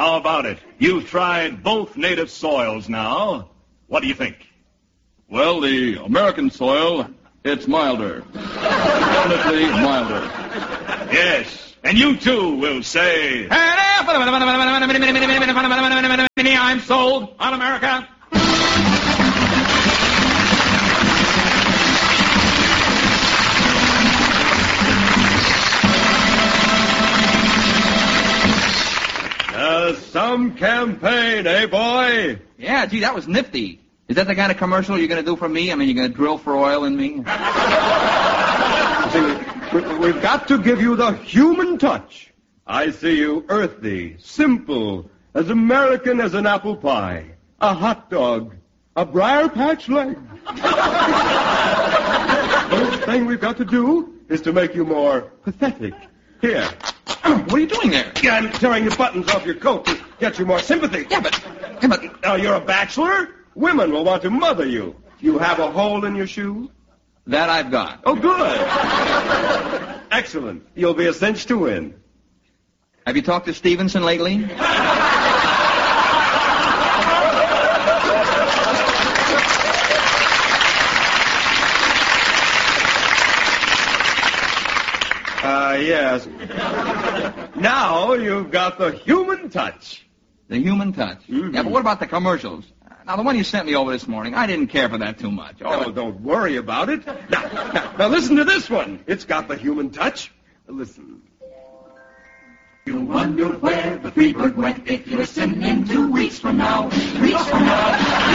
How about it? You've tried both native soils now. What do you think? Well, the American soil, it's milder. Definitely milder. Yes, and you too will say... I'm sold on America. Some campaign, eh, boy? Yeah, gee, that was nifty. Is that the kind of commercial you're going to do for me? I mean, you're going to drill for oil in me? See, we've got to give you the human touch. I see you earthy, simple, as American as an apple pie, a hot dog, a briar patch leg. The only thing we've got to do is to make you more pathetic. Here. What are you doing there? Yeah, I'm tearing the buttons off your coat to get you more sympathy. Yeah, but... You're a bachelor? Women will want to mother you. You have a hole in your shoe? That I've got. Oh, good. Excellent. You'll be a cinch to win. Have you talked to Stevenson lately? Yes. Now you've got the human touch. The human touch? Mm-hmm. Yeah, but what about the commercials? Now, the one you sent me over this morning, I didn't care for that too much. Oh, don't worry about it. Now, listen to this one. It's got the human touch. Listen. You wonder where the free bird went if you listen in 2 weeks from now. Weeks from now.